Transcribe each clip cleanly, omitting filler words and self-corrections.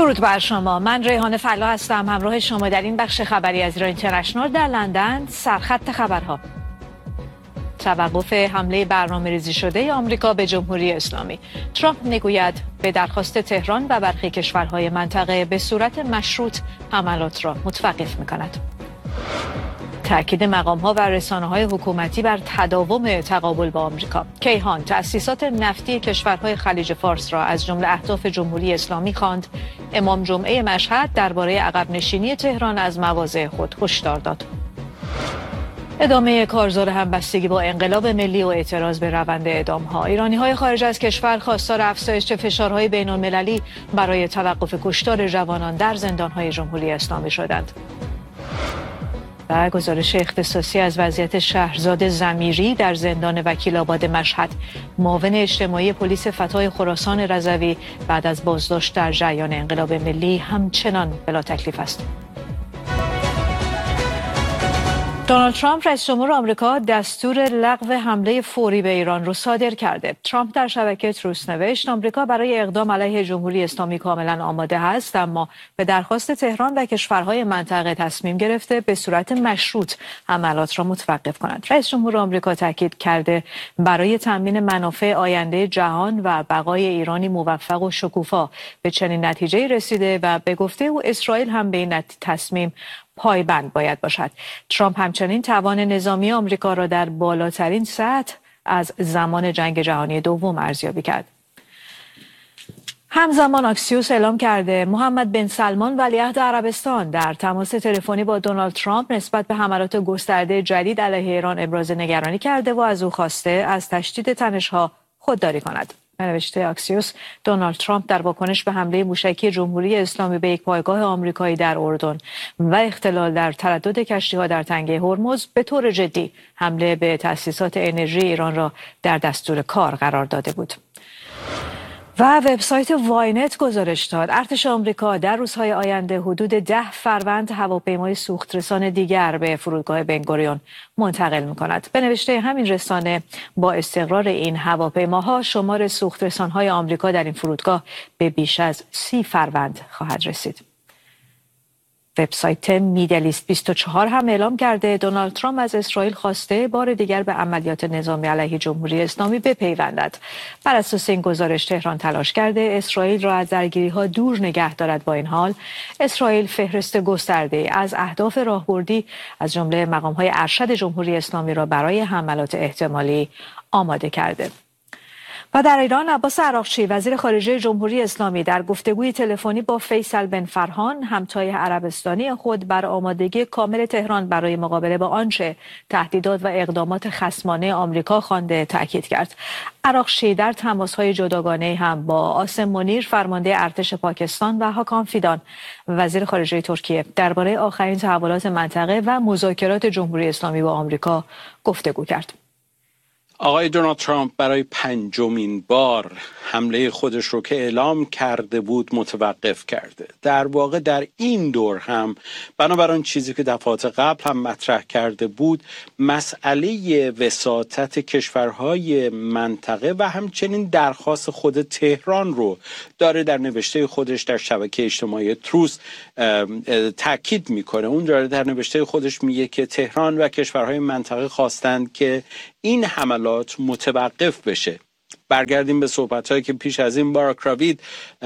درود بر شما. من ریحانه فلا هستم، همراه شما در این بخش خبری از ایران اینترنشنال. در لندن سرخط خبرها: توقف حمله برنامه‌ریزی شده آمریکا به جمهوری اسلامی. ترامپ میگوید به درخواست تهران و برخی کشورهای منطقه به صورت مشروط حملات را متوقف می‌کند. تأکید مقام‌ها و رسانه‌های حکومتی بر تداوم تقابل با آمریکا. کیهان تأسیسات نفتی کشورهای خلیج فارس را از جمله اهداف جمهوری اسلامی خواند. امام جمعه مشهد درباره عقب نشینی تهران از مواضع خود هشدار داد. ادامه کارزار همبستگی با انقلاب ملی و اعتراض به روند اعدام‌ها. ایرانی‌های خارج از کشور خواستار افزایش فشارهای بین‌المللی برای توقف کشتار جوانان در زندان‌های جمهوری اسلامی شدند. و گزارش اختصاصی از وضعیت شهرزاد ضمیری در زندان وکیل‌آباد مشهد. معاون اجتماعی پلیس فتای خراسان رضوی بعد از بازداشت در جریان انقلاب ملی همچنان بلا تکلیف است. دونالد ترامپ رئیس جمهور آمریکا دستور لغو حمله فوری به ایران را صادر کرده. ترامپ در شبکه تروس نوشت آمریکا برای اقدام علیه جمهوری اسلامی کاملا آماده است، اما به درخواست تهران و کشورهای منطقه تصمیم گرفته به صورت مشروط حملات را متوقف کنند. رئیس جمهور آمریکا تاکید کرده برای تامین منافع آینده جهان و بقای ایرانی موفق و شکوفا به چنین نتیجه‌ای رسیده و به گفته او اسرائیل هم به این تصمیم پایبند باید باشد. ترامپ همچنین توان نظامی آمریکا را در بالاترین سطح از زمان جنگ جهانی دوم ارزیابی کرد. همزمان اکسیوس اعلام کرده محمد بن سلمان ولیعهد عربستان در تماس تلفنی با دونالد ترامپ نسبت به حملات گسترده جدید علیه ایران ابراز نگرانی کرده و از او خواسته از تشدید تنش‌ها خودداری کند. نوشته اکسیوس، دونالد ترامپ در واکنش به حمله موشکی جمهوری اسلامی به یک پایگاه آمریکایی در اردن و اختلال در تردد کشتی‌ها در تنگه هرمز به طور جدی حمله به تأسیسات انرژی ایران را در دستور کار قرار داده بود. و وبسایت واینت گزارش داد ارتش آمریکا در روزهای آینده حدود 10 فروند هواپیمای سوخترسان دیگر به فرودگاه بن‌گوریون منتقل می‌کند. به نوشته همین رسانه با استقرار این هواپیماها شمار سوخترسان‌های آمریکا در این فرودگاه به بیش از 30 فروند خواهد رسید. وبسایت میدلیست 24 هم اعلام کرده دونالد ترامپ از اسرائیل خواسته بار دیگر به عملیات نظامی علیه جمهوری اسلامی بپیوندد. بر اساس این گزارش تهران تلاش کرده اسرائیل را از درگیری‌ها دور نگه دارد. با این حال اسرائیل فهرست گسترده از اهداف راهبردی از جمله مقام‌های ارشد جمهوری اسلامی را برای حملات احتمالی آماده کرده. و در ایران عباس عراقچی وزیر خارجه جمهوری اسلامی در گفتگوی تلفنی با فیصل بن فرحان همتای عربستانی خود بر آمادگی کامل تهران برای مقابله با آنچه تهدیدات و اقدامات خصمانه آمریکا خوانده تاکید کرد. عراقچی در تماس‌های جداگانه هم با آسم منیر فرمانده ارتش پاکستان و هاکان فیدان وزیر خارجه ترکیه درباره آخرین تحولات منطقه و مذاکرات جمهوری اسلامی با آمریکا گفتگو کرد. آقای دونالد ترامپ برای 5مین بار حمله خودش رو که اعلام کرده بود متوقف کرده. در واقع در این دور هم بنابر آن چیزی که دفعات قبل هم مطرح کرده بود مسئله وساطت کشورهای منطقه و همچنین درخواست خود تهران رو داره در نوشته خودش در شبکه اجتماعی تروس تاکید میکنه. اون داره در نوشته خودش میگه که تهران و کشورهای منطقه خواستند که این حملات متوقف بشه. برگردیم به صحبت‌هایی که پیش از این باراک راوید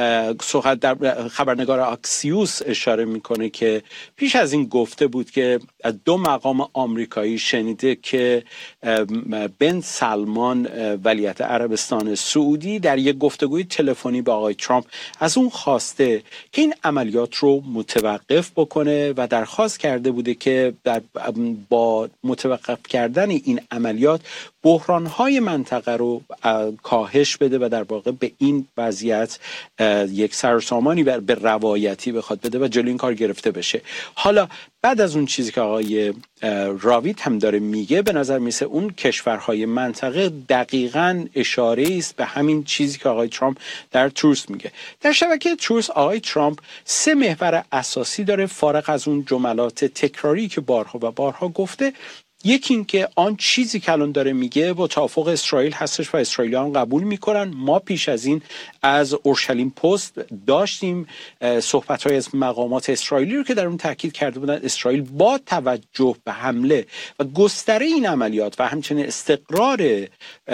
در خبرنگار اکسیوس اشاره میکنه که پیش از این گفته بود که 2 مقام آمریکایی شنیده که بن سلمان ولیعهد عربستان سعودی در یک گفتگوی تلفنی با آقای ترامپ از اون خواسته که این عملیات رو متوقف بکنه و درخواست کرده بوده که با متوقف کردن این عملیات بحران‌های منطقه رو کاهش بده و در واقع به این وضعیت یک سرسامانی به روایتی بخواد بده و جلوی این کار گرفته بشه. حالا بعد از اون چیزی که آقای راوید هم داره میگه به نظر میسه اون کشورهای منطقه دقیقاً اشاره است به همین چیزی که آقای ترامپ در تروس میگه. در شبکه تروس آقای ترامپ 3 محور اساسی داره فارغ از اون جملات تکراری که بارها و بارها گفته. یکی این که آن چیزی که الان داره میگه با توافق اسرائیل هستش و اسرائیلیان قبول میکنن. ما پیش از این از اورشلیم پست داشتیم صحبت‌های از مقامات اسرائیلی رو که در اون تاکید کرده بودن اسرائیل با توجه به حمله و گستره این عملیات و همچنین استقرار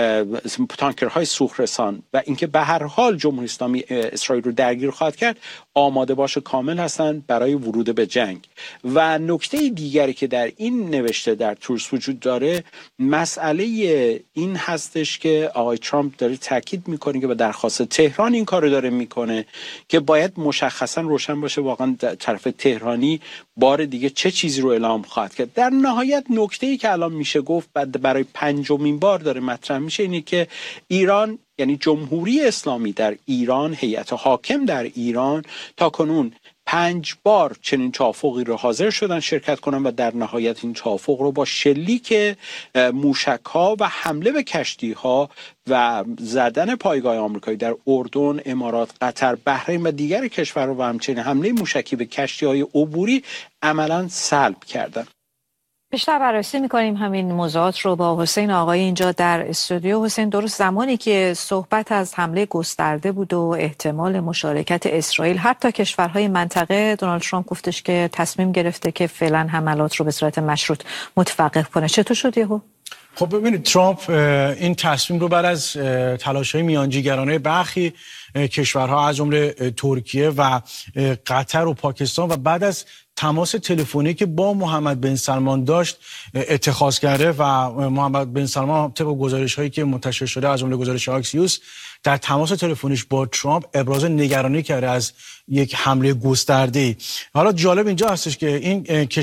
تانکرهای سوخرسان و اینکه به هر حال جمهوری اسلامی اسرائیل رو درگیر خواهد کرد آماده باشه کامل هستن برای ورود به جنگ. و نکته دیگری که در این نوشته در تورس وجود داره مسئله این هستش که آقای ترامپ داره تاکید میکنه که به درخواست تهران این کارو داره میکنه که باید مشخصا روشن باشه واقعا طرف تهرانی بار دیگه چه چیزی رو اعلام خواهد کرد. در نهایت نکته‌ای که الان میشه گفت برای پنجمین بار داره مطرح میشه اینه که ایران یعنی جمهوری اسلامی در ایران، هیئت حاکم در ایران تا کنون 5 بار چنین توافقی رو حاضر شدن شرکت کنن و در نهایت این توافق رو با شلیک موشک‌ها و حمله به کشتی‌ها و زدن پایگاه آمریکایی در اردن، امارات، قطر، بحرین و دیگر کشورها و همچنین حمله موشکی به کشتی‌های عبوری عملاً سلب کردن. بیشتر بررسی می‌کنیم همین موضوعات رو با حسین آقایی اینجا در استودیو. حسین، درست زمانی که صحبت از حمله گسترده بود و احتمال مشارکت اسرائیل حتی کشورهای منطقه، دونالد ترامپ گفتش که تصمیم گرفته که فعلا حملات رو به صورت مشروط متوقف کنه. چطور شد یهو؟ خب ببینید، ترامپ این تصمیم رو بعد از تلاش‌های میانجیگرانه برخی کشورها از جمله ترکیه و قطر و پاکستان و بعد از تماس تلفنی که با محمد بن سلمان داشت اتخاذ کرده و محمد بن سلمان طبق گزارش‌هایی که منتشر شده از جمله گزارش آکسیوس در تماس تلفنیش با ترامپ ابراز نگرانی کرده از یک حمله گسترده‌ای. حالا جالب اینجا هستش که این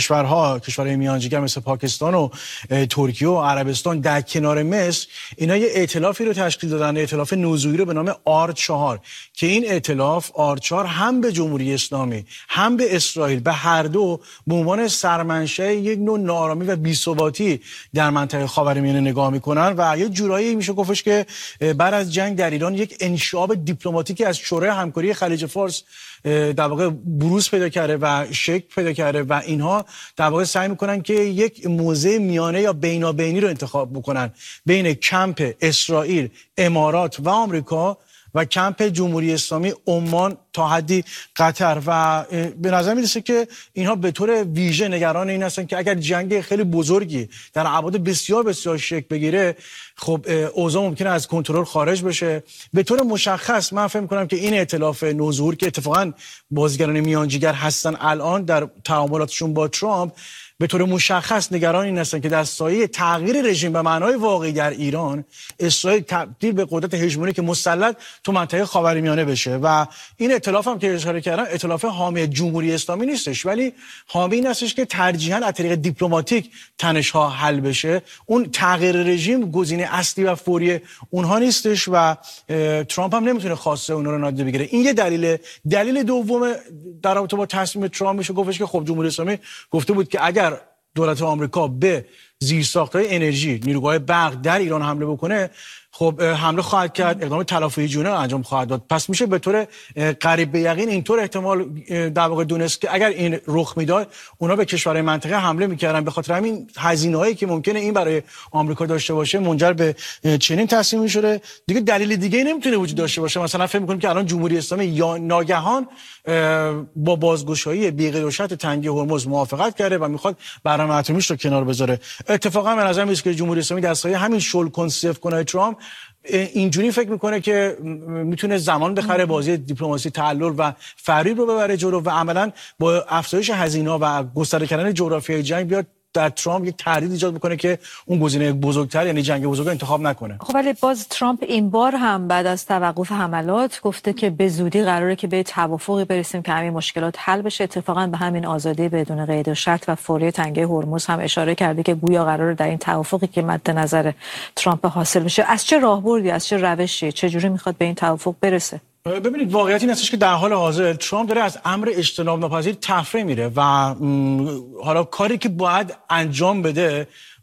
کشورهای میانجیگر مثل پاکستان و ترکیه و عربستان در کنار مصر اینا یه ائتلافی رو تشکیل دادن، ائتلاف نوظهوری رو به نام آر4 که این ائتلاف آر4 هم به جمهوری اسلامی هم به اسرائیل به هر دو به عنوان سرمنشأ یک نوع ناآرامی و بی‌ثباتی در منطقه خاورمیانه نگاه میکنن و یه جورایی میشه گفتش که بعد از جنگ در ایران یک انشعاب دیپلماتیکی از شورای همکاری خلیج فارس در واقع بروز پیدا کرده و شکل پیدا کرده و اینها در واقع سعی میکنن که یک موضع میانه یا بینابینی رو انتخاب بکنن بین کمپ اسرائیل، امارات و آمریکا و کمپ جمهوری اسلامی، عمان تا حدی قطر. و به نظر میرسه که اینها به طور ویژه نگران این هستن که اگر جنگ خیلی بزرگی در ابعاد بسیار بسیار شکل بگیره، خب اوضاع ممکنه از کنترل خارج بشه. به طور مشخص من فکر می‌کنم که این ائتلاف نوظهور که اتفاقا بازیگران میانجیگر هستن الان در تعاملاتشون با ترامپ، به طور مشخص نگران این هستن که در سایه تغییر رژیم به معنای واقعی در ایران، اسرائیل تبدیل به قدرت هژمونیک مسلط تو منطقه خاورمیانه بشه. و این ائتلاف هم که اشاره کردم ائتلاف حامی جمهوری اسلامی نیستش، ولی حامی این هستش که ترجیحاً از طریق دیپلماتیک تنش‌ها حل بشه. اون تغییر رژیم گزینه اصلی و فوری اونها نیستش و ترامپ هم نمیتونه خواسته اونها رو نادیده بگیره. این یه دلیل دوم در رابطه با تصمیم ترامپ میشه گفتش که خب جمهوری اسلامی گفته بود که اگر دولت آمریکا به زیرساخت‌های انرژی، نیروگاه برق در ایران حمله بکنه، خب حمله خواهد کرد، اقدام تلافی جونه انجام خواهد داد. پس میشه به طور قریب به یقین اینطور احتمال در واقع دونست که اگر این رخ میداد اونا به کشورهای منطقه حمله میکردن. به خاطر همین هزینه‌هایی که ممکنه این برای آمریکا داشته باشه منجر به چنین تصمیمی شده. دیگه دلیل دیگه نمیتونه وجود داشته باشه. مثلا فکر می‌کنیم که الان جمهوری اسلامی یا ناگهان با بازگشایی بی‌قید و شرط تنگی هرمز موافقت کرده و میخواد برنامه اتمیش رو کنار بذاره. اتفاقا به نظر میاد که جمهوری اسلامی در سایه همین شل کنسف کنه ترامپ اینجوری فکر میکنه که میتونه زمان بخره، بازی دیپلماسی تعلل و فریب رو ببره جلو و عملا با افزایش هزینه‌ها و گسترده کردن جغرافیای جنگ بیاد در ترامپ یک تردید ایجاد بکنه که اون گزینه بزرگتر یعنی جنگ بزرگ انتخاب نکنه. خب ولی باز ترامپ این بار هم بعد از توقف حملات گفته که به زودی قراره که به توافقی برسیم که همین مشکلات حل بشه. اتفاقا به همین آزادی بدون قید و شرط و فوری تنگه هرمز هم اشاره کرده که گویا قراره در این توافقی که مد نظر ترامپ حاصل بشه از چه راهبردی، از چه روشی، چه جوری میخواد به این توافق برسه؟ ببینید، واقعیت این هستش که در حال حاضر ترامپ داره از امر اجتناب ناپذیر تفره میره و حالا کاری که باید انجام بده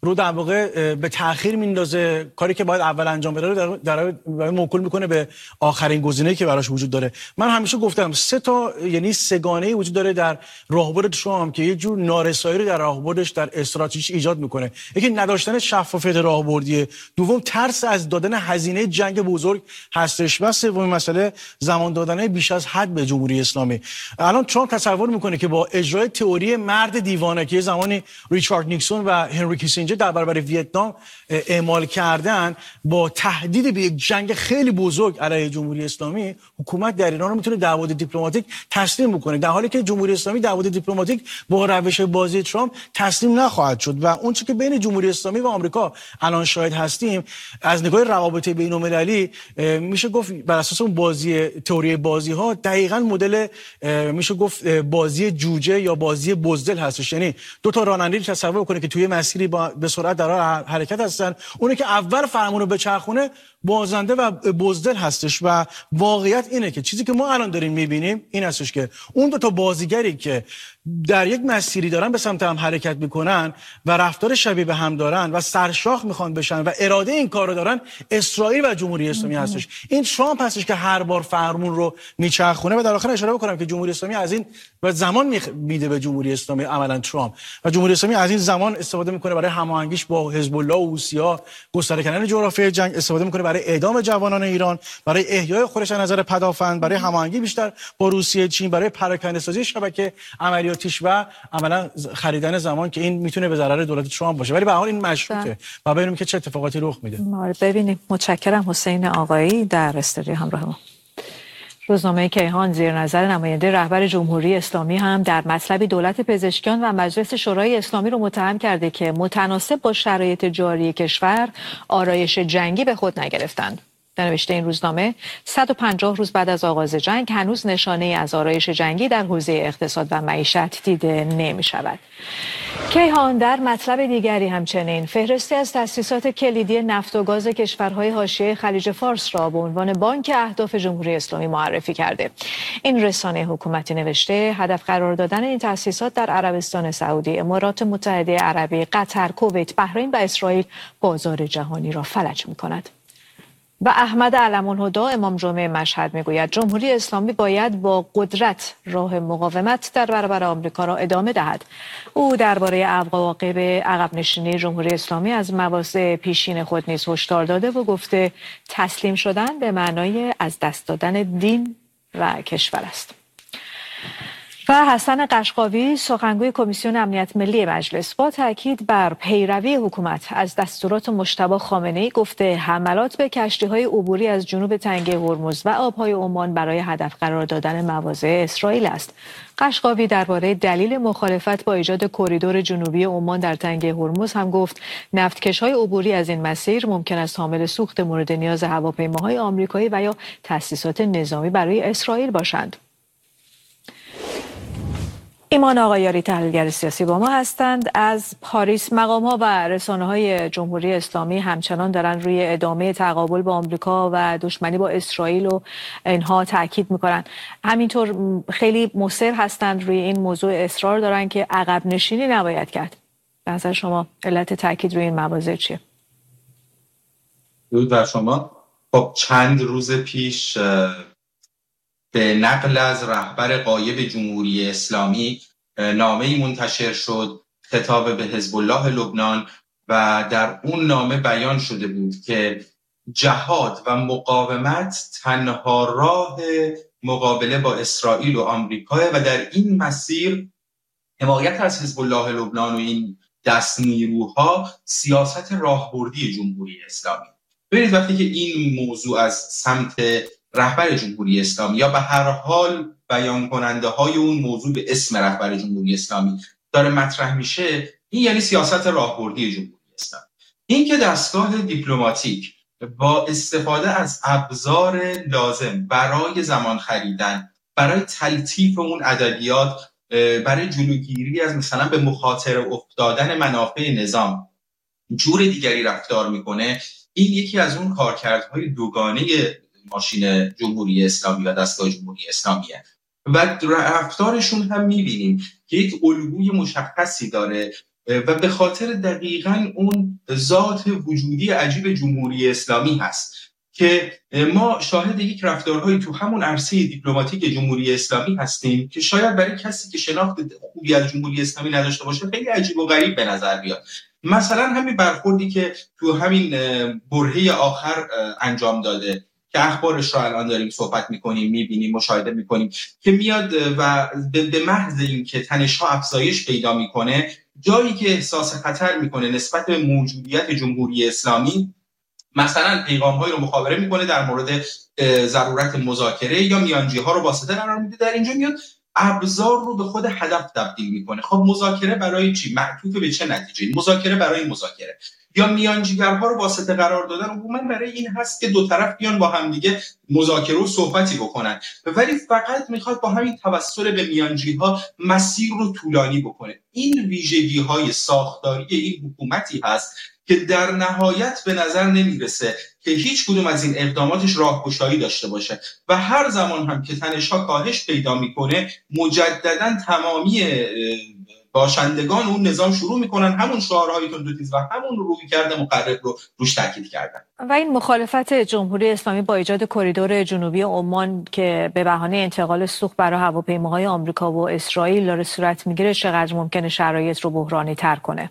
رو در واقع به تأخیر میندازه، کاری که باید اول انجام بده رو در موکول میکنه به آخرین گزینه‌ای که براش وجود داره. من همیشه گفتم یعنی سگانه‌ای وجود داره در راهبرد ترامپ که یه جور نارسایی رو در راهبردش در استراتژیش ایجاد میکنه. یکی نداشتن شفافیت راهبردیه، دوم ترس از دادن هزینه جنگ بزرگ هستش و سومین مسئله زمان دادن بیش از حد به جمهوری اسلامی. الان ترامپ تصور میکنه که با اجرای تئوری مرد دیوانه که زمانی ریچارد نیکسون و هنری کیسینجر در برابر ویتنام اعمال کردن، با تهدید به یک جنگ خیلی بزرگ علیه جمهوری اسلامی، حکومت در ایران رو میتونه دعوت دیپلماتیک تسلیم بکنه، در حالی که جمهوری اسلامی دعوت دیپلماتیک با روش بازی ترامپ تسلیم نخواهد شد. و اون چیزی که بین جمهوری اسلامی و آمریکا الان شاهد هستیم از نگاه روابط بین‌المللی میشه گفت بر اساس اون تئوری بازی ها دقیقاً مدل میشه گفت بازی جوجه یا بازی بزدل هستش. یعنی دو تا راننده تصور کنه که توی مسیری به سرعت در حال حرکت هستن، اونی که اول فرمون رو بچرخونه بازنده و بزدل هستش. و واقعیت اینه که چیزی که ما الان داریم میبینیم این هستش که اون دو تا بازیگری که در یک مسیری دارن به سمت هم حرکت میکنن و رفتار شبیه به هم دارن و سرشاخ میخوان بشن و اراده این کارو دارن، اسرائیل و جمهوری اسلامی هستش. این ترامپ هستش که هر بار فرمون رو میچرخونه. و در آخر اشاره بکنم که جمهوری اسلامی از این و زمان میده به جمهوری اسلامی عملا ترامپ، و جمهوری اسلامی از این زمان استفاده میکنه برای هماهنگیش با حزب الله و حوثی‌ها، گسترده کردن جغرافیای جنگ، استفاده میکنه برای اعدام جوانان ایران، برای احیای خودش از نظر پدافند، برای هماهنگی بیشتر با روسیه، چین، برای پراکنده‌سازی شبکه عملیاتیش و عملا خریدن زمان که این میتونه به ضرر دولت ترامپ باشه. ولی به هر حال این مشروطه و ببینیم که چه اتفاقاتی رخ میده. ما ببینیم. متشکرم حسین آقایی در استودیو همراه ما. روزنامه کیهان زیر نظر نماینده رهبر جمهوری اسلامی هم در مطلبی دولت پزشکیان و مجلس شورای اسلامی رو متهم کرده که متناسب با شرایط جاری کشور آرایش جنگی به خود نگرفتند. در نوشته این روزنامه 150 روز بعد از آغاز جنگ هنوز نشانه از آرایش جنگی در حوزه اقتصاد و معیشت دیده نمی شود. کیهان در مطلب دیگری همچنین فهرستی از تأسیسات کلیدی نفت و گاز کشورهای حاشیه خلیج فارس را به عنوان بانک اهداف جمهوری اسلامی معرفی کرده. این رسانه حکومتی نوشته هدف قرار دادن این تأسیسات در عربستان سعودی، امارات متحده عربی، قطر، کویت، بحرین و اسرائیل بازار جهانی را فلج می‌کند. و احمد علم‌الهدی امام جمعه مشهد میگوید جمهوری اسلامی باید با قدرت راه مقاومت در برابر آمریکا را ادامه دهد. او درباره عواقب عقب نشینی جمهوری اسلامی از مواضع پیشین خود نیز هشدار داده و گفته تسلیم شدن به معنای از دست دادن دین و کشور است. و حسن قشقاوی سخنگوی کمیسیون امنیت ملی مجلس با تاکید بر پیروی حکومت از دستورات مجتبی خامنه‌ای گفته حملات به کشتی‌های عبوری از جنوب تنگه هرمز و آب‌های عمان برای هدف قرار دادن مواضع اسرائیل است. قشقاوی درباره دلیل مخالفت با ایجاد کریدور جنوبی عمان در تنگه هرمز هم گفت نفتکش‌های عبوری از این مسیر ممکن است حامل سوخت مورد نیاز هواپیماهای آمریکایی و یا تأسیسات نظامی برای اسرائیل باشند. ایمان آقایاری تحلیلگر سیاسی با ما هستند. از پاریس مقام‌ها و رسانه‌های جمهوری اسلامی همچنان دارن روی ادامه تقابل با آمریکا و دشمنی با اسرائیل و اینها تاکید میکنن. همینطور خیلی مصر هستند روی این موضوع، اصرار دارن که عقب نشینی نباید کرد. به نظر شما علت تاکید روی این مواضع چیه؟ درود بر شما. خب چند روز پیش به نقل از رهبر غایب جمهوری اسلامی نامه‌ای منتشر شد خطاب به حزب الله لبنان و در اون نامه بیان شده بود که جهاد و مقاومت تنها راه مقابله با اسرائیل و آمریکا و در این مسیر حمایت از حزب الله لبنان و این دست نیروها سیاست راهبردی جمهوری اسلامی. ببینید وقتی که این موضوع از سمت رهبر جمهوری اسلامی یا به هر حال بیان کننده های اون موضوع به اسم رهبر جمهوری اسلامی داره مطرح میشه، این یعنی سیاست راهبردی جمهوری اسلامی. این که دستگاه دیپلماتیک با استفاده از ابزار لازم برای زمان خریدن، برای تلطیف اون ادبیات، برای جلوگیری از مثلا به مخاطره افتادن منافع نظام جور دیگری رفتار میکنه، این یکی از اون کارکردهای دوگانه ماشین جمهوری اسلامی و دستگاه جمهوری اسلامیه و رفتارشون هم میبینیم که یک الگوی مشخصی داره و به خاطر دقیقاً اون ذات وجودی عجیب جمهوری اسلامی هست که ما شاهد یک رفتارهایی تو همون عرصه دیپلماتیک جمهوری اسلامی هستیم که شاید برای کسی که شناخت خوبی از جمهوری اسلامی نداشته باشه خیلی عجیب و غریب به نظر بیاد. مثلا همین برخوردی که تو همین برهه آخر انجام داده که اخبارش رو الان داریم صحبت میکنیم، میبینیم، مشاهده میکنیم که میاد و به محض این که تنش‌ها افزایش پیدا میکنه، جایی که احساس خطر میکنه نسبت به موجودیت جمهوری اسلامی، مثلا پیغام‌هایی رو مخابره میکنه در مورد ضرورت مذاکره یا میانجی‌ها رو واسطه قرار میده. در اینجا میاد ابزار رو به خود هدف تبدیل میکنه. خب مذاکره برای چی؟ معطوف به چه نتیجه؟ مذاکره برای مذاکره یا میانجیگرها رو واسطه قرار دادن عموما برای این هست که دو طرف بیان با هم دیگه مذاکره و صحبتی بکنن، ولی فقط میخواد با همین توسل به میانجی‌ها مسیر رو طولانی بکنه. این ویژگی‌های ساختاری این حکومتی هست که در نهایت به نظر نمیرسه که هیچ کدوم از این اقداماتش راهگشایی داشته باشه و هر زمان هم که تنش‌ها کاهش پیدا میکنه مجددا تمامی باشندگان اون نظام شروع میکنن همون شعارهای تندوتیز و همون رویکرد مخرب رو روش تاکید کردن. و این مخالفت جمهوری اسلامی با ایجاد کریدور جنوبی عمان که به بهانه انتقال سوخت برای هواپیماهای آمریکا و اسرائیل داره صورت میگیره، چقدر ممکنه شرایط رو بحرانی تر کنه؟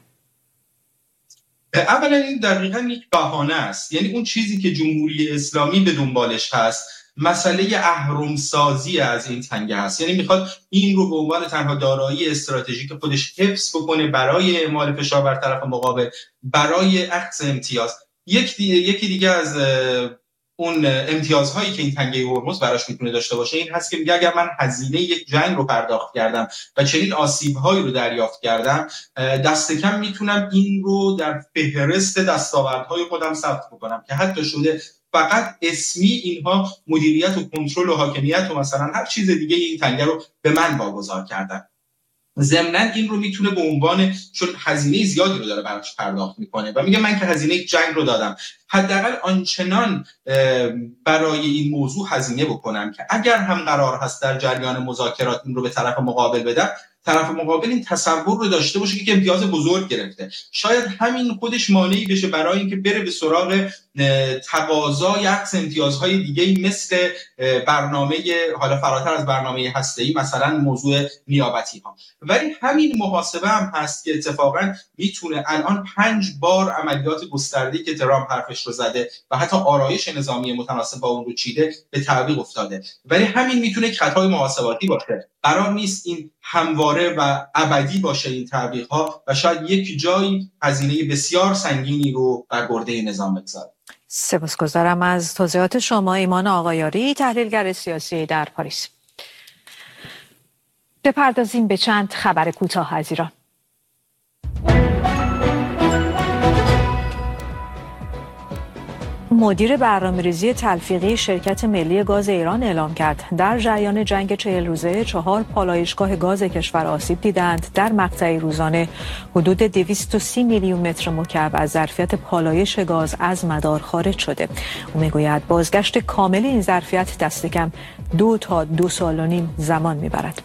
اولا این دقیقاً یک بهانه است. یعنی اون چیزی که جمهوری اسلامی به دنبالش هست مسئله اهرم‌سازی از این تنگه هست. یعنی میخواد این رو به عنوان تنها دارایی استراتژیک خودش حفظ بکنه برای اعمال فشار بر طرف مقابل، برای اخذ امتیاز. یکی دیگه از اون امتیازهایی که این تنگه هرمز براش میتونه داشته باشه این هست که میگه اگر من هزینه یک جنگ رو پرداخت کردم و چنین آسیب‌هایی رو دریافت کردم، دست کم میتونم این رو در فهرست دستاوردهای خودم ثبت بکنم که حتی شده فقط اسمی اینها مدیریت و کنترل و حاکمیت و مثلا هر چیز دیگه این تنگه رو به من واگذار کردن. ضمناً این رو میتونه به عنوان، چون هزینه زیادی رو داره براش پرداخت میکنه و میگه من که هزینه جنگ رو دادم، حداقل آنچنان برای این موضوع هزینه بکنم که اگر هم قرار هست در جریان مذاکرات این رو به طرف مقابل بدم، طرف مقابل این تصور رو داشته باشه که امتیاز بزرگ گرفته. شاید همین خودش مانعی بشه برای اینکه بره به سراغ تقاضای عکس امتیازهای دیگه مثل برنامه حالا فراتر از برنامه هسته‌ای، مثلا موضوع نیابتی ها. ولی همین محاسبه هم هست که اتفاقا میتونه الان 5 بار عملیات گسترده‌ای که ترامپ حرفش رو زده و حتی آرایش نظامی متناسب با اون رو چیده به تعویق افتاده. ولی همین میتونه یک خطای محاسباتی باشه. قرار نیست این همواره و ابدی باشه این تعویق‌ها و شاید یک جایی هزینه بسیار سنگینی رو بر گرده نظام بگذاره. سپاسگزارم از توضیحات شما. ایمان آقایاری، تحلیلگر سیاسی در پاریس. بپردازیم به چند خبر کوتاه از ایران. مدیر برنامه‌ریزی تلفیقی شرکت ملی گاز ایران اعلام کرد در جریان جنگ 40 روزه 4 پالایشگاه گاز کشور آسیب دیدند. در مقطع روزانه حدود 230 میلیون متر مکعب از ظرفیت پالایش گاز از مدار خارج شده. او میگوید بازگشت کامل این ظرفیت دست کم 2 تا 2.5 سال زمان میبرد.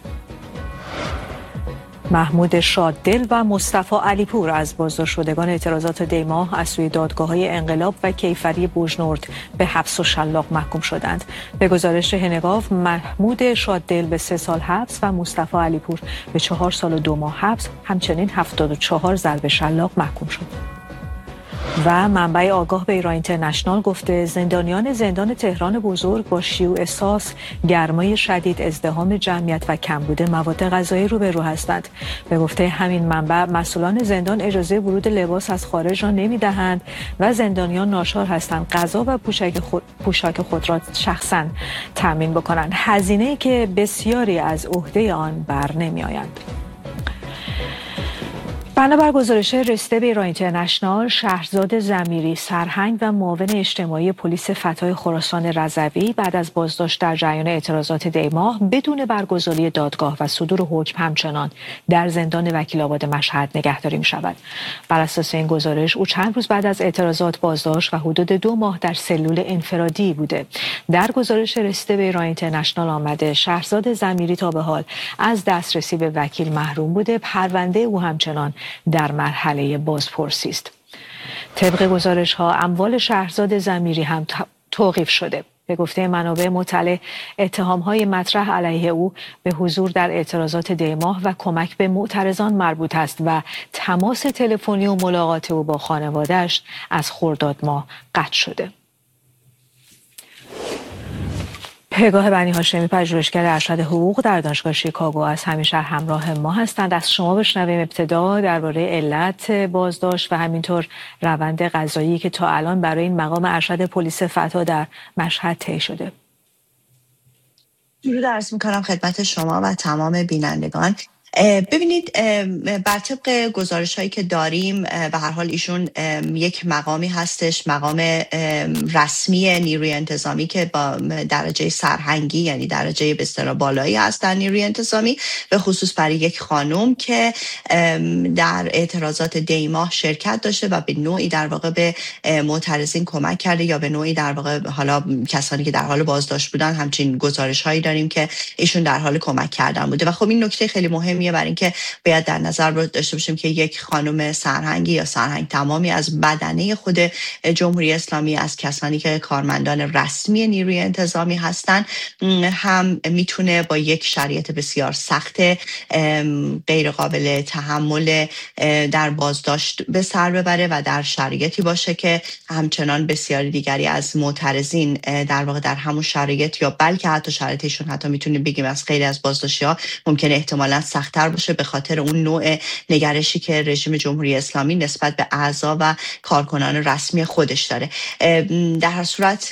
محمود شاددل و مصطفی علیپور از بازداشت شدگان اعتراضات دیماه از سوی دادگاه‌های انقلاب و کیفری بوجنورد به حبس و شلاق محکوم شدند. به گزارش هنگاو، محمود شاددل به 3 سال حبس و مصطفی علیپور به 4 سال و 2 ماه حبس، همچنین 74 ضرب شلاق محکوم شد. و منبع آگاه به ایران اینترنشنال گفته زندانیان زندان تهران بزرگ با شیوع ساس، گرمای شدید، ازدحام جمعیت و کمبود مواد غذایی روبرو هستند. به گفته همین منبع مسئولان زندان اجازه ورود لباس از خارج را نمی‌دهند و زندانیان ناچار هستند غذا و پوشاک خود را شخصاً تامین بکنند، هزینه‌ای که بسیاری از عهده آن بر نمی‌آیند. بنابر گزارش رسیده به ایران اینترنشنال، شهرزاد ضمیری، سرهنگ و معاون اجتماعی پلیس فتح خراسان رضوی بعد از بازداشت در جریان اعتراضات دیماه بدون برگزاری دادگاه و صدور حکم همچنان در زندان وکیل‌آباد مشهد نگهداری می‌شود. بر اساس این گزارش او چند روز بعد از اعتراضات بازداشت و حدود 2 ماه در سلول انفرادی بوده. در گزارش رسیده به ایران اینترنشنال آمده شهرزاد ضمیری تا به حال از دسترسی به وکیل محروم بوده. پرونده او همچنان در مرحله بازپرسی است. طبق گزارش‌ها اموال شهرزاد ضمیری هم توقیف شده. به گفته منابع مطلع، اتهام‌های مطرح علیه او به حضور در اعتراضات دیماه و کمک به معترضان مربوط است و تماس تلفنی و ملاقات او با خانواده‌اش از خرداد ماه قطع شده. پگاه بنی هاشمی، پژوهشگر ارشد حقوق در دانشگاه شیکاگو، از همیشه همراه ما هستند. از شما بشنویم ابتدا درباره علت بازداشت و همینطور روند قضایی که تا الان برای این مقام ارشد پلیس فتا در مشهد طی شده. درود عرض می‌کنم خدمت شما و تمام بینندگان. ببینید، بر طبق گزارش هایی که داریم به هر حال ایشون یک مقامی هستش، مقام رسمی نیروی انتظامی که با درجه سرهنگی، یعنی درجه به اصطلاح بالایی هست در نیروی انتظامی، به خصوص برای یک خانم که در اعتراضات دیماه شرکت داشته و به نوعی در واقع به معترضین کمک کرده، یا به نوعی در واقع حالا کسانی که در حال بازداشت بودن همچین گزارش هایی داریم که ایشون در حال کمک کردن بوده. و خب این نکته خیلی مهمیه برای اینکه باید در نظر داشته باشیم که یک خانم سرهنگی یا سرهنگ تمامی از بدنه خود جمهوری اسلامی، از کسانی که کارمندان رسمی نیروی انتظامی هستن، هم میتونه با یک شرایط بسیار سخت غیر قابل تحمل در بازداشت به سر ببره و در شرایطی باشه که همچنان بسیاری دیگری از معترضین در واقع در همون شرایط، یا بلکه حتی شرایطشون حتی میتونیم بگیم از خیلی از بازداشتی‌ها ممکنه احتمالاً سخت‌تر باشه به خاطر اون نوع نگرشی که رژیم جمهوری اسلامی نسبت به اعضا و کارکنان رسمی خودش داره. در هر صورت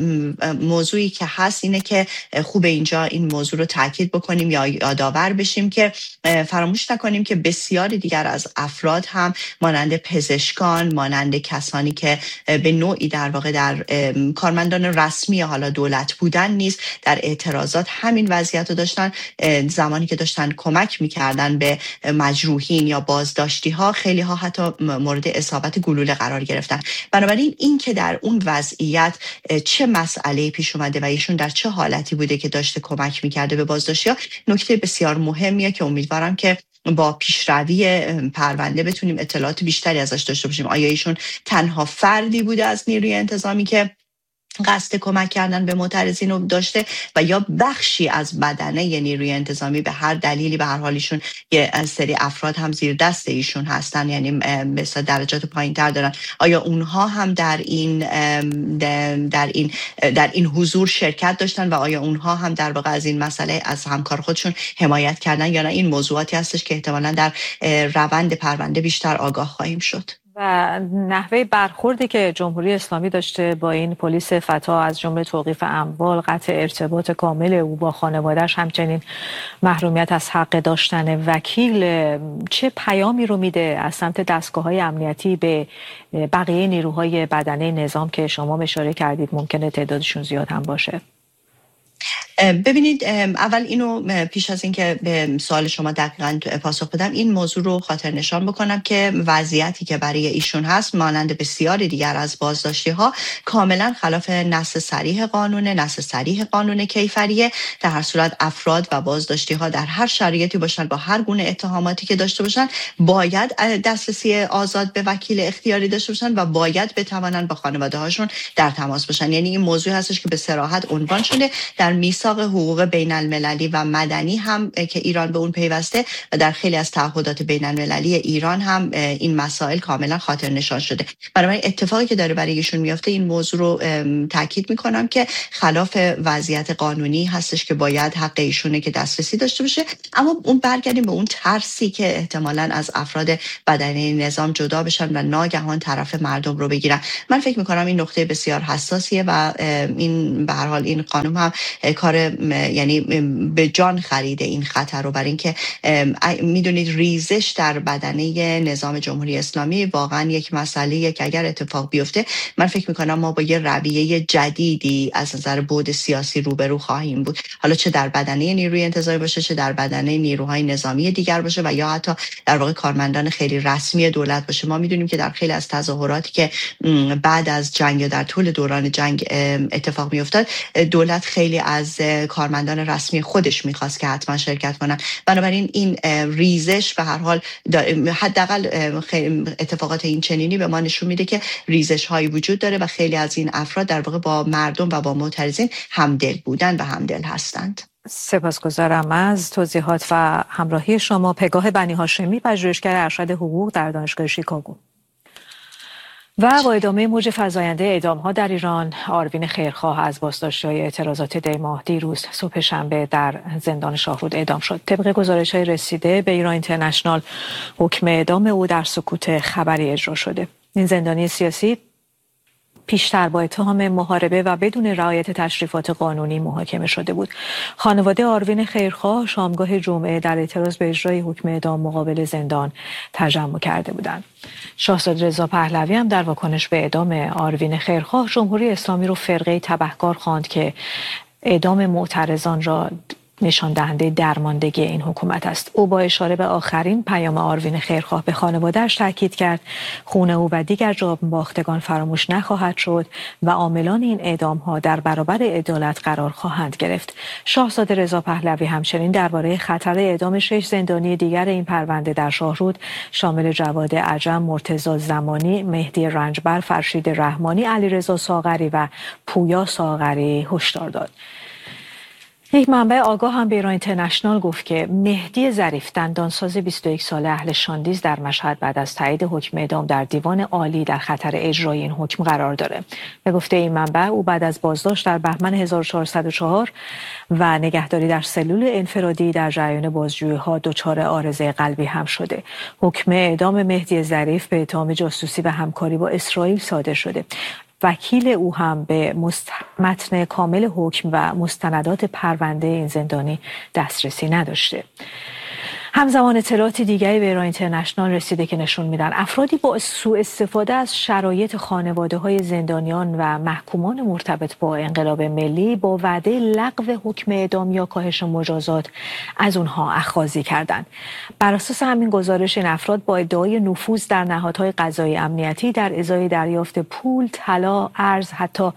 موضوعی که هست اینه که خوب اینجا این موضوع رو تاکید بکنیم یا یادآور بشیم که فراموش نکنیم که بسیاری دیگر از افراد هم مانند پزشکان، مانند کسانی که به نوعی در واقع در کارمندان رسمی حالا دولت بودن نیست، در اعتراضات همین وضعیت رو داشتن. زمانی که داشتن کمک میکردن به مجروحین یا بازداشتی ها، خیلی ها حتی مورد اصابت گلوله قرار گرفتن. بنابراین این که در اون وضعیت چه مسئله پیش اومده و ایشون در چه حالتی بوده که داشته کمک میکرده به بازداشتی ها، نکته بسیار مهمیه که امیدوارم که با پیشروی پرونده بتونیم اطلاعات بیشتری ازش داشته باشیم. آیا ایشون تنها فردی بوده از نیروی انتظامی که قصد کمک کردن به معترضین رو داشته، و یا بخشی از بدنه نیروی انتظامی به هر دلیلی به هر حالشون یه سری افراد هم زیر دست ایشون هستن، یعنی مثلا درجات پایین‌تر دارن، آیا اونها هم در این حضور شرکت داشتن و آیا اونها هم در واقع از این مسئله از همکار خودشون حمایت کردن یا نه؟ این موضوعاتی هستش که احتمالاً در روند پرونده بیشتر آگاه خواهیم شد. و نحوه برخوردی که جمهوری اسلامی داشته با این پلیس فتا، از جمله توقیف اموال، قطع ارتباط کامل او با خانواده‌اش، همچنین محرومیت از حق داشتن وکیل، چه پیامی رو میده از سمت دستگاه‌های امنیتی به بقیه نیروهای بدنه نظام که شما اشاره کردید ممکنه تعدادشون زیاد هم باشه؟ ببینید، اول اینو پیش از اینکه به سوال شما دقیقاً پاسخ بدم، این موضوع رو خاطر نشان بکنم که وضعیتی که برای ایشون هست مانند بسیاری دیگر از بازداشتی ها کاملا خلاف نص صریح قانون کیفریه. در هر صورت افراد و بازداشتی ها در هر شرایطی باشن، با هر گونه اتهاماتی که داشته باشن، باید دسترسی آزاد به وکیل اختیاری داشته باشن و باید بتوانن با خانواده هاشون در تماس باشن. یعنی این موضوع هستش که به صراحت عنوان شده در میثاق حقوق بین المللی و مدنی هم که ایران به اون پیوسته، و در خیلی از تعهدات بین المللی ایران هم این مسائل کاملا خاطر نشان شده. بنابراین اتفاقی که داره برای ایشون میفته، این موضوع رو تاکید میکنم که خلاف وضعیت قانونی هستش که باید حق ایشونه که دسترسی داشته باشه. اما اون برگردیم به اون ترسی که احتمالاً از افراد بدنه نظام جدا بشن و ناگهان طرف مردم رو بگیرن. من فکر میکنم این نقطه بسیار حساسیه و این به هر حال این قانون هم کار، یعنی به جان خریده این خطر رو، برای اینکه میدونید ریزش در بدنه نظام جمهوری اسلامی واقعا یک مسئله که اگر اتفاق بیفته، من فکر میکنم ما با یه رویه جدیدی از نظر بعد سیاسی روبرو خواهیم بود، حالا چه در بدنه نیروی انتظامی باشه، چه در بدنه نیروهای نظامی دیگر باشه و یا حتی در واقع کارمندان خیلی رسمی دولت باشه. ما میدونیم که در خیلی از تظاهراتی که بعد از جنگ یا در طول دوران جنگ اتفاق میافتاد، دولت خیلی از کارمندان رسمی خودش میخواست که حتما شرکت کنن. بنابراین این ریزش به هر حال حداقل اتفاقات این چنینی به ما نشون میده که ریزش هایی وجود داره و خیلی از این افراد در واقع با مردم و با معترضین همدل بودن و همدل هستند. سپاسگزارم از توضیحات و همراهی شما. پگاه بنی هاشمی، پژوهشگر ارشد حقوق در دانشگاه شیکاگو. و با ادامه موج فزاینده اعدام‌ها در ایران، آروین خیرخواه از بازداشت‌های اعتراضات دی‌ماه دیروز صبح شنبه در زندان شاهرود اعدام شد. طبق گزارش‌های رسیده به ایران اینترنشنال، حکم اعدام او در سکوت خبری اجرا شده. این زندانی سیاسی پیشتر با اتهام محاربه و بدون رعایت تشریفات قانونی محاکمه شده بود. خانواده آروین خیرخواه شامگاه جمعه در اعتراض به اجرای حکم اعدام مقابل زندان تجمع کرده بودند. شاهزاده رضا پهلوی هم در واکنش به اعدام آروین خیرخواه، جمهوری اسلامی رو فرقه تبهکار خواند که اعدام معترضان را نشان دهنده درماندگی این حکومت است. او با اشاره به آخرین پیام آروین خیرخواه به خانواده‌اش تاکید کرد خون او و دیگر جانباختگان فراموش نخواهد شد و عاملان این اعدام‌ها در برابر عدالت قرار خواهند گرفت. شاهزاده رضا پهلوی همچنین درباره خطر اعدام 6 زندانی دیگر این پرونده در شاهرود شامل جواد عجم، مرتضی زمانی، مهدی رنجبر، فرشید رحمانی، علیرضا ساغری و پویا ساغری هشدار داد. یک منبع آگاه هم به ایران اینترنشنال گفت که مهدی ظریف، دندانساز 21 ساله اهل شاندیز، در مشهد بعد از تایید حکم اعدام در دیوان عالی در خطر اجرای این حکم قرار داره. به گفته این منبع، او بعد از بازداشت در بهمن 1404 و نگهداری در سلول انفرادی در جریان بازجویی‌ها دچار عارضه قلبی هم شده. حکم اعدام مهدی ظریف به اتهام جاسوسی و همکاری با اسرائیل صادر شده. وکیل او هم به متن کامل حکم و مستندات پرونده این زندانی دسترسی نداشته. همزمان اطلاعات دیگری به ایران اینترنشنال رسیده که نشون میدن افرادی با سوء استفاده از شرایط خانواده‌های زندانیان و محکومان مرتبط با انقلاب ملی با وعده لغو حکم اعدام یا کاهش مجازات از اونها اخاذی کردند. بر اساس همین گزارش، این افراد با ادعای نفوذ در نهادهای قضایی امنیتی در ازای دریافت پول، طلا، ارز، حتی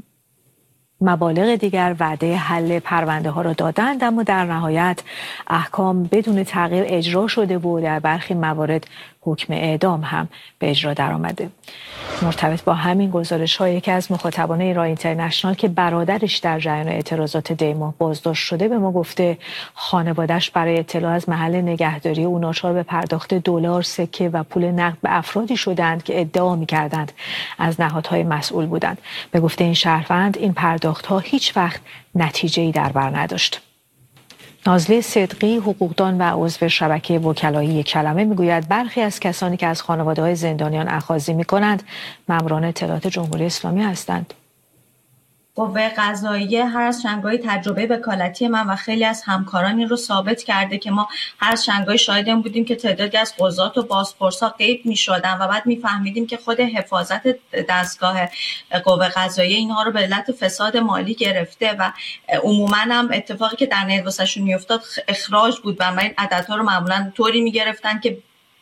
مبالغ دیگر وعده حل پرونده ها را دادند، اما در نهایت احکام بدون تغییر اجرا شده و در برخی موارد حکم اعدام هم به اجرا درآمده. مرتبط با همین گزارش ها، یکی از مخاطبان ایران اینترنشنال که برادرش در جریان اعتراضات دی‌ماه بازداشت شده به ما گفته خانواده‌اش برای اطلاع از محل نگهداری او ناچار به پرداخت دلار، سکه و پول نقد به افرادی شدند که ادعا می‌کردند از نهادهای مسئول بودند. به گفته این شهروند، این پرداخت‌ها هیچ وقت نتیجه‌ای در بر نداشت. نازلی صدقی، حقوقدان و عضو شبکه وکلایی یک کلمه، میگوید برخی از کسانی که از خانواده‌های زندانیان اخاذی می‌کنند ماموران اطلاعات جمهوری اسلامی هستند. قوه قضاییه هر از شنگهای تجربه وکالتی من و خیلی از همکاران این رو ثابت کرده که ما هر از شنگهای شاهد این بودیم که تعدادی از قضات و بازپرسا غیب می‌شدن و بعد می‌فهمیدیم که خود حفاظت دستگاه قوه قضاییه اینها رو به علت فساد مالی گرفته و عموماً هم اتفاقی که در نواسشون میافتاد اخراج بود و این عددها رو معمولاً طوری می‌گرفتن که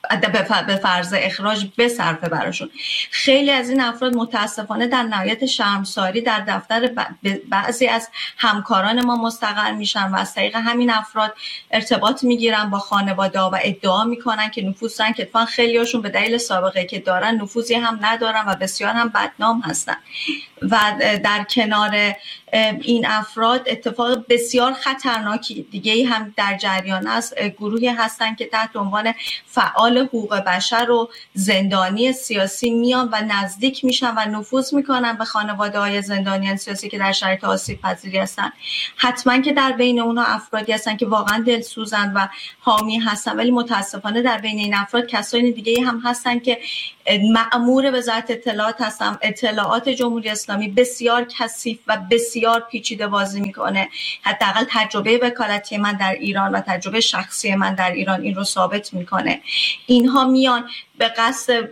به فرض اخراج بصرفه براشون. خیلی از این افراد متاسفانه در نهایت شرمساری در دفتر بعضی از همکاران ما مستقر میشن و از طریق همین افراد ارتباط میگیرن با خانواده و ادعا میکنن که نفوذ دارن، که اتفاقا خیلی هاشون به دلیل سابقه که دارن نفوذی هم ندارن و بسیار هم بدنام هستن. و در کنار این افراد اتفاق بسیار خطرناکی دیگه هم در جریان است. گروهی هستن که تحت عنوان فعال حقوق بشر و زندانی سیاسی میان و نزدیک میشن و نفوذ میکنن به خانواده‌های زندانیان سیاسی که در شرایط آسیب پذیری هستن. حتما که در بین اونها افرادی هستن که واقعا دلسوزن و حامی هستن، ولی متاسفانه در بین این افراد کسانی دیگه هم هستن که مأمور وزارت اطلاعات هستن. اطلاعات جمهوری اسلامی بسیار کثیف و بسیار پیچیده بازی میکنه. حداقل تجربه وکالتی من در ایران و تجربه شخصی من در ایران این رو ثابت میکنه. اینها میان به قصد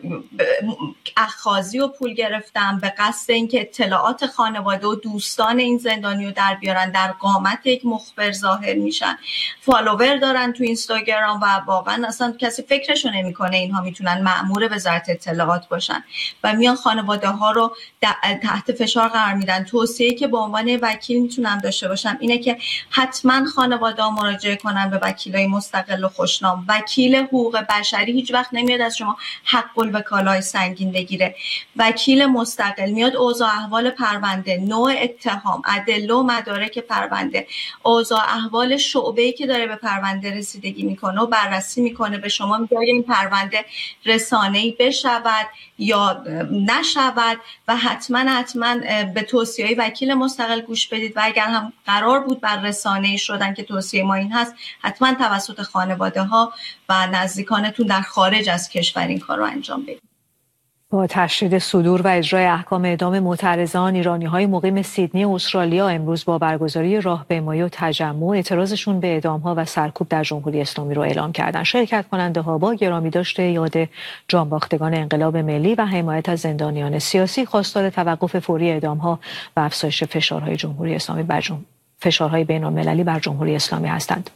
اخاذی و پول گرفتن، به قصد اینکه اطلاعات خانواده و دوستان این زندانی رو در بیارن، در قامت یک مخبر ظاهر میشن، فالوور دارن تو اینستاگرام و واقعا اصلا کسی فکرشو نمیکنه اینها میتونن مأمور وزارت اطلاعات باشن و میان خانواده ها رو تحت فشار قرار میدن. توصیه‌ای که به عنوان وکیل میتونم داشته باشم اینه که حتما خانواده ها مراجعه کنن به وکیلای مستقل و خوشنام. وکیل حقوق بشری هیچ وقت نمیاد از شما حق الوکالای سنگین بگیره. وکیل مستقل میاد اوضاع احوال پرونده، نوع اتهام، ادله و مدارک پرونده، اوضاع احوال شعبه‌ای که داره به پرونده رسیدگی میکنه و بررسی میکنه، به شما میگه این پرونده رسانه‌ای بشود یا نشود و حتما به توصیه‌های وکیل مستقل گوش بدید و اگر هم قرار بود بر رسانه‌ای شدن که توصیه ما این هست، حتما توسط خانواده ها و نزدیکانتون در خارج از کشور این کار رو انجام بدید. با تشدید صدور و اجرای احکام اعدام معترضان، ایرانی‌های مقیم سیدنی استرالیا امروز با برگزاری راهپیمایی و تجمع اعتراضشون به اعدام‌ها و سرکوب در جمهوری اسلامی رو اعلام کردند. شرکت کننده‌ها با گرامیداشت یاد جانباختگان انقلاب ملی و حمایت از زندانیان سیاسی خواستار توقف فوری اعدام‌ها و افزایش فشارهای جمهوری اسلامی فشارهای بین‌المللی بر جمهوری اسلامی هستند.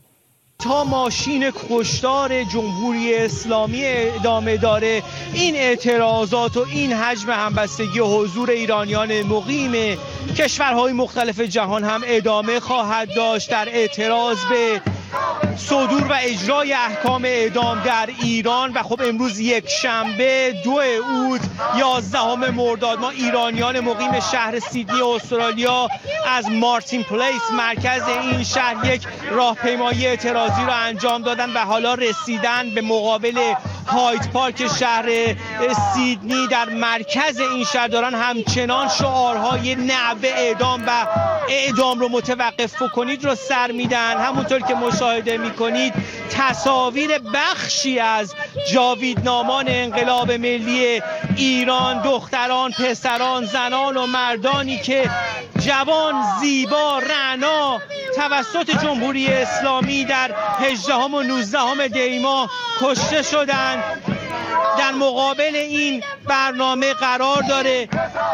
تا ماشین کشتار جمهوری اسلامی ادامه داره، این اعتراضات و این حجم همبستگی و حضور ایرانیان مقیم کشورهای مختلف جهان هم ادامه خواهد داشت در اعتراض به صدور و اجرای احکام اعدام در ایران. و خب امروز یک شنبه 2 اوت 11 مرداد ما ایرانیان مقیم شهر سیدنی استرالیا از مارتین پلیس مرکز این شهر یک راهپیمایی اعتراضی را انجام دادن و حالا رسیدن به مقابل هاید پارک شهر سیدنی. در مرکز این شهر دارن همچنان شعارهای نعره اعدام و اعدام رو متوقف کنید رو سر میدن. همونطور که مشاهده میکنید تصاویر بخشی از جاویدنامان انقلاب ملی ایران، دختران، پسران، زنان و مردانی که جوان، زیبا، رعنا توسط جمهوری اسلامی در 18 و 19 دی ماه کشته شدند، در مقابل این برنامه قرار داره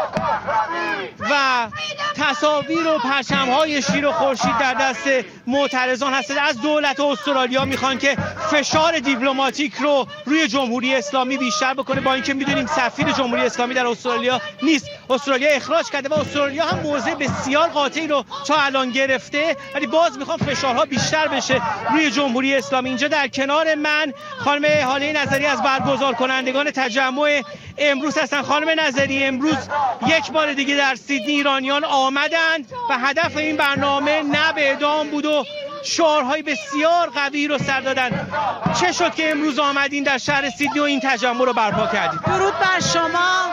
و تصاویر و پرچم‌های شیر و خورشید در دست معترضان هست. از دولت استرالیا میخوان که فشار دیپلماتیک رو روی جمهوری اسلامی بیشتر بکنه، با اینکه میدونیم سفیر جمهوری اسلامی در استرالیا نیست، استرالیا اخراج کرده و استرالیا هم موضع بسیار قاطعی رو تا الان گرفته، ولی باز میخوان فشارها بیشتر بشه روی جمهوری اسلامی. اینجا در کنار من خانم هاله نظری از برگزار کنندگان تجمع امروز هستن. خانم نظری، امروز یک بار دیگه در سیدنی ایرانیان آمدند و هدف این برنامه نه به اعدام بود و شعارهای بسیار قوی رو سر دادن. چه شد که امروز آمدین در شهر سیدنی و این تجمع رو برپا کردید؟ درود بر شما.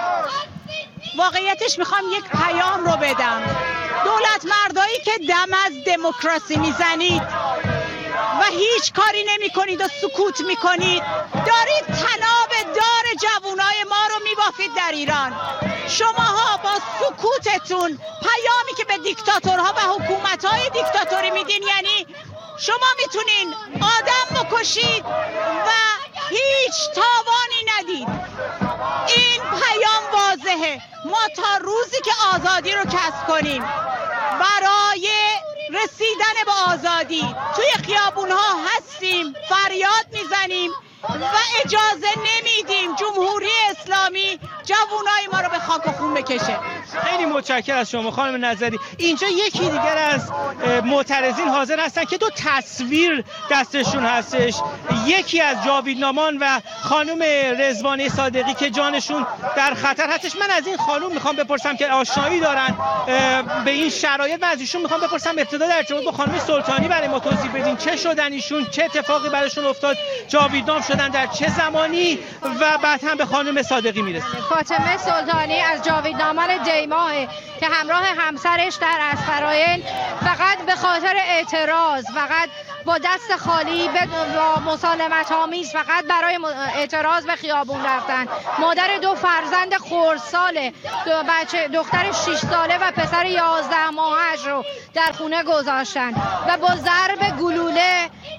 واقعیتش میخوام یک پیام رو بدم. دولت مردایی که دم از دموکراسی میزنید و هیچ کاری نمی کنید و سکوت می کنید، دارید طناب دار جوانای ما رو می بافید در ایران. شماها با سکوتتون پیامی که به دیکتاتورها و حکومتهای دیکتاتوری میدین، یعنی شما میتونین آدم بکشید و هیچ تاوانی ندید. این پیام واضحه. ما تا روزی که آزادی رو کسب کنیم، برای رسیدن به آزادی توی خیابونها هستیم، فریاد میزنیم و اجازه نمیدیم جمهوری اسلامی جوانای ما رو به خاک و خون بکشه. خیلی متشکرم از شما خانم نظری. اینجا یکی دیگر از معترضین حاضر هستن که 2 تصویر دستشون هستش، یکی از جاویدنامان و خانم رضوانه صادقی که جانشون در خطر هستش. من از این خانم میخوام بپرسم که آشنایی دارن به این شرایط، من از ایشون میخوام بپرسم ابتدا در ارتباط با خانم سلطانی برای ما توضیح بدین چه شدن ایشون، چه اتفاقی براشون افتاد، جاویدنام شدن در چه زمانی و بعد هم به خانم صادقی میرسیم. فاطمه سلطانی از جاویدنامان دی ماه که همراه همسرش در اسفراین فقط به خاطر اعتراض، فقط با دست خالی با مسالمت آمیز فقط برای اعتراض به خیابون رفتن. مادر 2 فرزند خردساله، دختر 6 ساله و پسر 11 ماهش رو در خونه گذاشتن و با ضرب گلوله به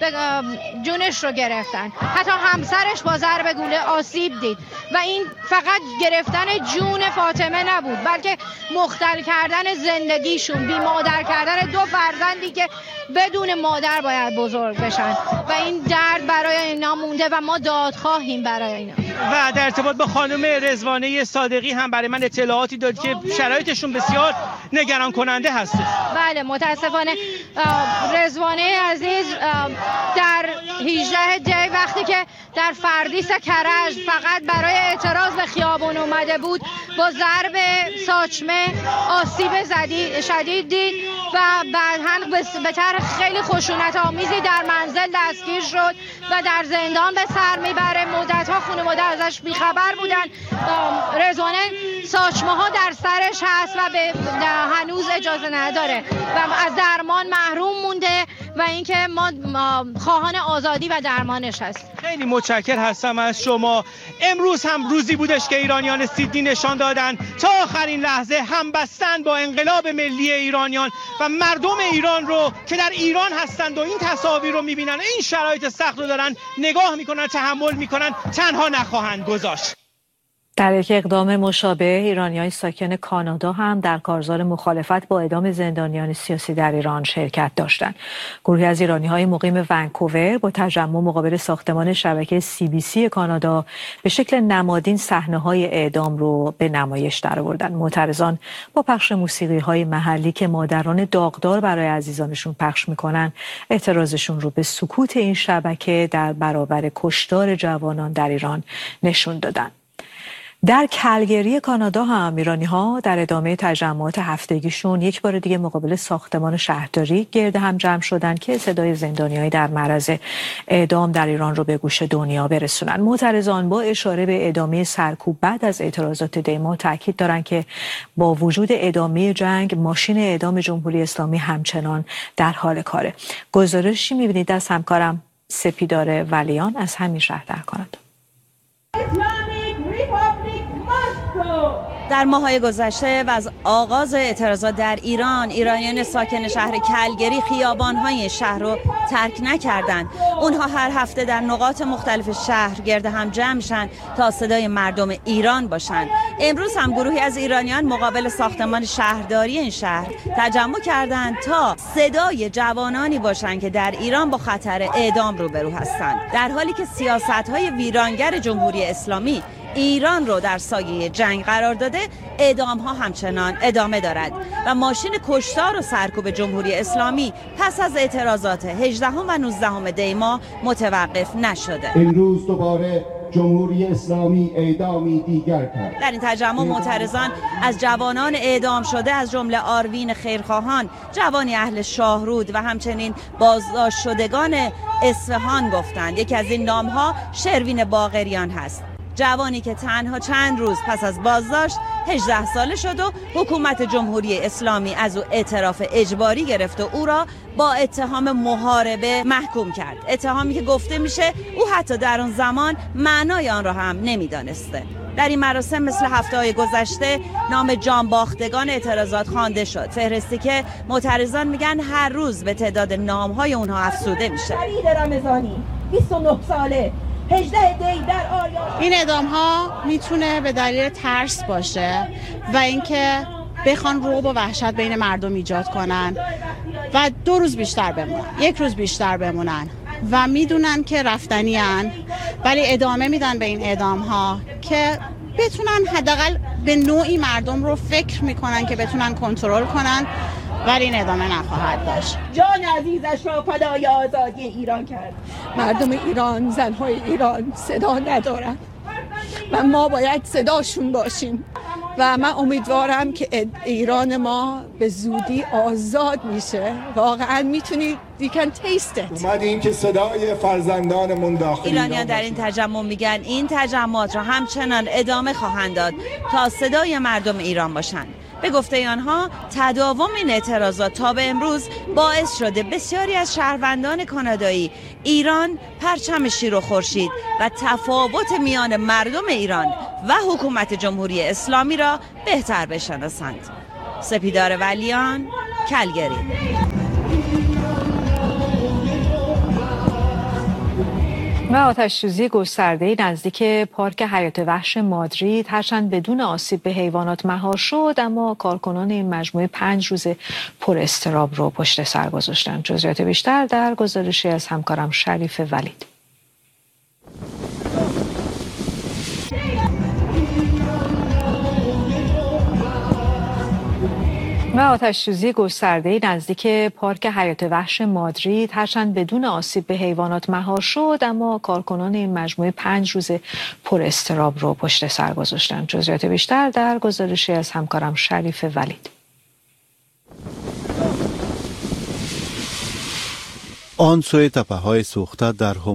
جونش رو گرفتن. حتی همسرش با ضرب گلوله آسیب دید و این فقط گرفتن جون فاطمه نبود، بلکه مختل کردن زندگیشون، بی مادر کردن 2 فرزندی که بدون مادر باید بزرگ بشن و این درد برای اینا مونده و ما دادخواهیم برای اینا. و در ارتباط با خانم رضوانه صادقی هم برای من اطلاعاتی داد که شرایطشون بسیار نگران کننده هست. بله متاسفانه رضوانه عزیز در 18 دی وقتی که در فردیس کرج فقط برای اعتراض به خیابان اومده بود با ضرب ساچمه آسیب شدید دید و بعداً به طرح خیلی خشونت آمیزی در منزل دستگیر شد و در زندان به سر میبره. مدت‌ها خانواده ازش بیخبر بودن. رضوانه ساچمه ها در سرش هست و هنوز اجازه نداره و از درمان محروم مونده و اینکه ما خواهان آزادی و درمانش هست. خیلی متشکر هستم از شما. امروز هم روزی بودش که ایرانیان سیدنی نشان دادن تا آخرین لحظه همبستن با انقلاب ملی ایرانیان و مردم ایران رو که در ایران هستند و این تصاویر رو میبینن، این شرایط سخت رو دارن نگاه میکنن، تحمل میکنن، تنها نخواهند گذاشت. در یک اقدام مشابه ایرانیان ساکن کانادا هم در کارزار مخالفت با اعدام زندانیان سیاسی در ایران شرکت داشتند. گروهی از ایرانی‌های مقیم ونکوور با تجمع مقابل ساختمان شبکه CBC کانادا به شکل نمادین صحنه‌های اعدام رو به نمایش درآوردند. معترضان با پخش موسیقی‌های محلی که مادران داغدار برای عزیزانشون پخش می‌کنند، اعتراضشون رو به سکوت این شبکه در برابر کشتار جوانان در ایران نشون دادند. در کلگری کانادا هم ایرانی‌ها در ادامه تجمعات هفتگیشون یک بار دیگه مقابل ساختمان شهرداری گرد هم جمع شدند که صدای زندانیایی در معرض اعدام در ایران رو به گوش دنیا برسونن. معترضان با اشاره به ادامه سرکوب بعد از اعتراضات دیما تاکید دارند که با وجود ادامه جنگ ماشین اعدام جمهوری اسلامی همچنان در حال کاره. گزارشی می‌بینید از همکارم سپیدار ولیان از همین شهر در کانادا. در ماه‌های گذشته و از آغاز اعتراضات در ایران، ایرانیان ساکن شهر کلگری خیابان‌های شهر رو ترک نکردند. اونها هر هفته در نقاط مختلف شهر گرد هم جمع میشن تا صدای مردم ایران باشند. امروز هم گروهی از ایرانیان مقابل ساختمان شهرداری این شهر تجمع کردند تا صدای جوانانی باشند که در ایران با خطر اعدام روبرو هستند. در حالی که سیاست‌های ویرانگر جمهوری اسلامی ایران رو در سایه جنگ قرار داده، اعدام ها همچنان ادامه دارد و ماشین کشتار و سرکوب جمهوری اسلامی پس از اعتراضات 18 و 19 دی ماه متوقف نشده. امروز دوباره جمهوری اسلامی اعدامی دیگر کرد. در این تجمع معترضان از جوانان اعدام شده از جمله آروین خیرخواهان، جوانی اهل شاهرود و همچنین بازداشت شدگان اصفهان گفتند. یکی از این نام‌ها شروین باقریان هست، جوانی که تنها چند روز پس از بازداشت 18 ساله شد و حکومت جمهوری اسلامی از او اعتراف اجباری گرفت و او را با اتهام محاربه محکوم کرد. اتهامی که گفته میشه او حتی در اون زمان معنای آن را هم نمیدانسته. در این مراسم مثل هفته‌های گذشته نام جانباختگان اعتراضات خوانده شد، فهرستی که معترضان میگن هر روز به تعداد نام‌های اونها افزوده میشه. فرید رمضانی 29 ساله 18 دی در آریان. این اعدام ها میتونه به دلیل ترس باشه و اینکه بخوان رعب و وحشت بین مردم ایجاد کنن و 2 روز بیشتر بمونن، 1 روز بیشتر بمونن و میدونن که رفتنی هن، ولی ادامه میدن به این اعدام ها که بتونن حداقل به نوعی مردم رو فکر میکنن که بتونن کنترل کنن، ولی این ادامه نخواهد داشت. جان عزیزش را فدای آزادی ایران کرد. مردم ایران، زنهای ایران صدا ندارن و ما باید صداشون باشیم و من امیدوارم که ایران ما به زودی آزاد میشه. واقعا میتونید you can taste it. اومدیم که صدای فرزندانمون داخل ایرانیان در این تجمع میگن این تجمعات را همچنان ادامه خواهند داد تا صدای مردم ایران باشند. به گفته آنها تداوم این اعتراضات تا به امروز باعث شده بسیاری از شهروندان کانادایی ایران پرچم شیر و خورشید و تفاوت میان مردم ایران و حکومت جمهوری اسلامی را بهتر بشناسند. سپیدار ولیان، کلگری. و آتش‌سوزی گسترده‌ای نزدیک پارک حیات وحش مادرید هرچند بدون آسیب به حیوانات مهار شد، اما کارکنان این مجموعه 5 روز پر اضطراب رو پشت سر گذاشتند. جزئیات بیشتر در گزارشی از همکارم شریف ولید. و آتش‌سوزی گسترده‌ای نزدیک پارک حیات وحش مادرید هرچند بدون آسیب به حیوانات مهار شد، اما کارکنان این مجموعه 5 روز پر اضطراب رو پشت سر گذاشتند. جزئیات بیشتر در گزارشی از همکارم شریف ولید. آن سوی تپه‌های سوخته در